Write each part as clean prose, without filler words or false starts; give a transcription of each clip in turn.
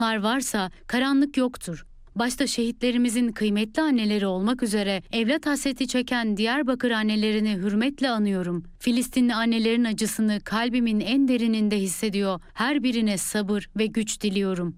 varsa karanlık yoktur. Başta şehitlerimizin kıymetli anneleri olmak üzere evlat hasreti çeken Diyarbakır annelerini hürmetle anıyorum. Filistinli annelerin acısını kalbimin en derininde hissediyor. Her birine sabır ve güç diliyorum.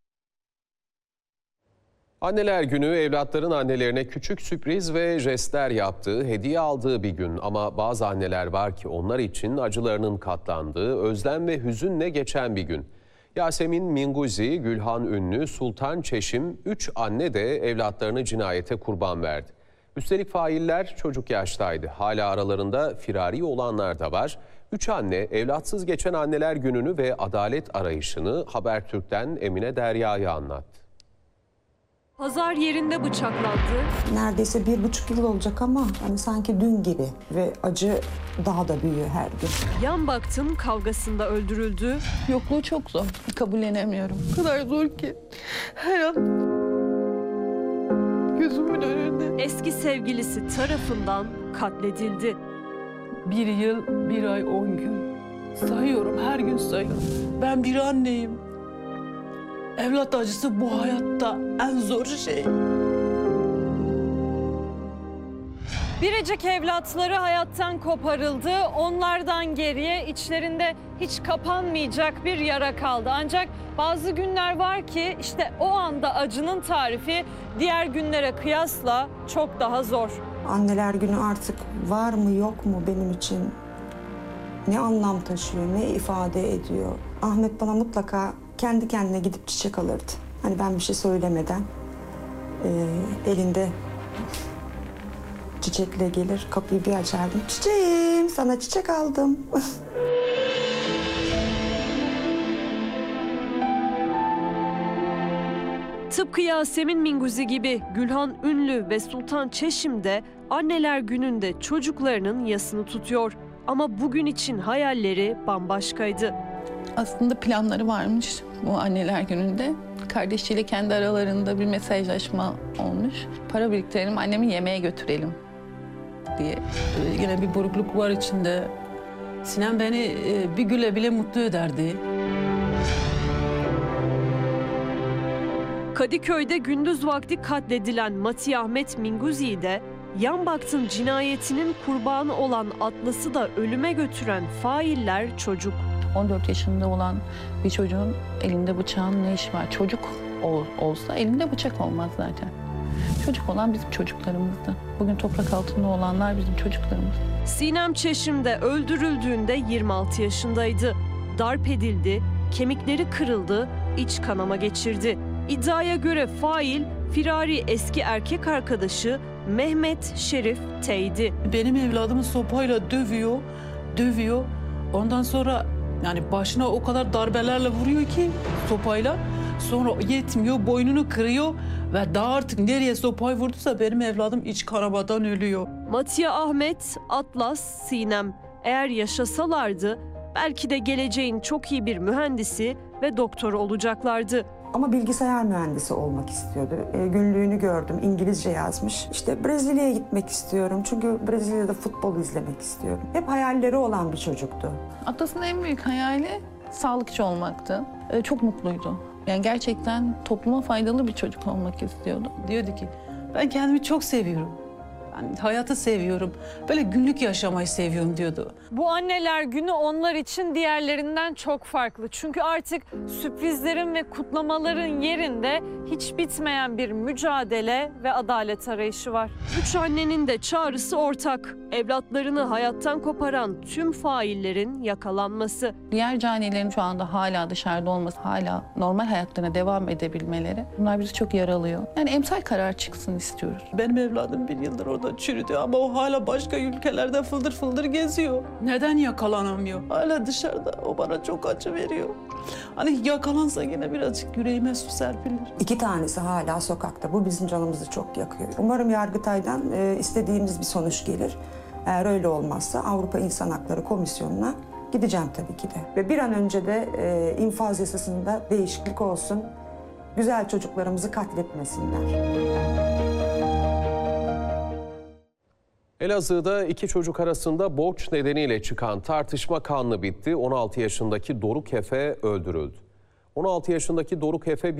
Anneler Günü evlatların annelerine küçük sürpriz ve jestler yaptığı, hediye aldığı bir gün. Ama bazı anneler var ki onlar için acılarının katlandığı, özlem ve hüzünle geçen bir gün. Yasemin Minguzi, Gülhan Ünlü, Sultan Çeşim, 3 anne de evlatlarını cinayete kurban verdi. Üstelik failler çocuk yaştaydı. Hala aralarında firari olanlar da var. 3 anne evlatsız geçen Anneler Günü'nü ve adalet arayışını Habertürk'ten Emine Derya'ya anlattı. Pazar yerinde bıçaklandı. Neredeyse 1,5 yıl olacak ama hani sanki dün gibi ve acı daha da büyüyor her gün. Yan baktım kavgasında öldürüldü. Yokluğu çok zor. Kabullenemiyorum. O kadar zor ki. Her an gözümün önünde. Eski sevgilisi tarafından katledildi. 1 yıl, 1 ay, 10 gün. Sayıyorum, her gün sayıyorum. Ben bir anneyim. Evlat acısı bu hayatta en zor şey. Biricik evlatları hayattan koparıldı. Onlardan geriye içlerinde hiç kapanmayacak bir yara kaldı. Ancak bazı günler var ki işte o anda acının tarifi diğer günlere kıyasla çok daha zor. Anneler Günü artık var mı yok mu benim için? Ne anlam taşıyor, ne ifade ediyor? Ahmet bana mutlaka kendi kendine gidip çiçek alırdı. Hani ben bir şey söylemeden elinde çiçekle gelir, kapıyı bir açardım. Çiçeğim, sana çiçek aldım. Tıpkı Yasemin Minguzi gibi Gülhan Ünlü ve Sultan Çeşim de Anneler Günü'nde çocuklarının yasını tutuyor. Ama bugün için hayalleri bambaşkaydı. Aslında planları varmış bu Anneler Günü'nde. Kardeşiyle kendi aralarında bir mesajlaşma olmuş. Para biriktirelim, annemi yemeğe götürelim diye. Yine bir burukluk var içinde. Sinem beni bir güle bile mutlu ederdi. Kadıköy'de gündüz vakti katledilen Mati Ahmet Minguzi'yi de yan baktın cinayetinin kurbanı olan Atlas'ı da ölüme götüren failler çocuk. 14 yaşında olan bir çocuğun elinde bıçağın ne işi var? Çocuk olsa elinde bıçak olmaz zaten. Çocuk olan bizim çocuklarımızdı. Bugün toprak altında olanlar bizim çocuklarımız. Sinem Çeşim de öldürüldüğünde 26 yaşındaydı. Darp edildi, kemikleri kırıldı, iç kanama geçirdi. İddiaya göre fail firari eski erkek arkadaşı Mehmet Şerif T'ydi. Benim evladımı sopayla dövüyor. Ondan sonra yani başına o kadar darbelerle vuruyor ki sopayla. Sonra yetmiyor, boynunu kırıyor ve daha artık nereye sopayı vurduysa benim evladım iç kanamadan ölüyor. Matiye Ahmet, Atlas, Sinem eğer yaşasalardı belki de geleceğin çok iyi bir mühendisi ve doktoru olacaklardı. Ama bilgisayar mühendisi olmak istiyordu. Günlüğünü gördüm, İngilizce yazmış. İşte Brezilya'ya gitmek istiyorum çünkü Brezilya'da futbol izlemek istiyorum. Hep hayalleri olan bir çocuktu. Atlas'ın en büyük hayali sağlıkçı olmaktı. Çok mutluydu. Yani gerçekten topluma faydalı bir çocuk olmak istiyordu. Diyordu ki ben kendimi çok seviyorum. Ben hayatı seviyorum. Böyle günlük yaşamayı seviyorum diyordu. Bu Anneler Günü onlar için diğerlerinden çok farklı. Çünkü artık sürprizlerin ve kutlamaların yerinde hiç bitmeyen bir mücadele ve adalet arayışı var. 3 annenin de çağrısı ortak. Evlatlarını hayattan koparan tüm faillerin yakalanması. Diğer canilerin şu anda hala dışarıda olması, hala normal hayatlarına devam edebilmeleri bunlar bizi çok yaralıyor. Yani emsal karar çıksın istiyoruz. Benim evladım 1 yıldır orada çürüdü ama o hala başka ülkelerde fıldır fıldır geziyor. Neden yakalanamıyor? Hala dışarıda. O bana çok acı veriyor. Hani yakalansa yine birazcık yüreğime su serpilir. 2 tanesi hala sokakta. Bu bizim canımızı çok yakıyor. Umarım Yargıtay'dan istediğimiz bir sonuç gelir. Eğer öyle olmazsa Avrupa İnsan Hakları Komisyonu'na gideceğim tabii ki de. Ve bir an önce de infaz yasasında değişiklik olsun. Güzel çocuklarımızı katletmesinler. Elazığ'da 2 çocuk arasında borç nedeniyle çıkan tartışma kanlı bitti. 16 yaşındaki Doruk Efe öldürüldü. 16 yaşındaki Doruk Efe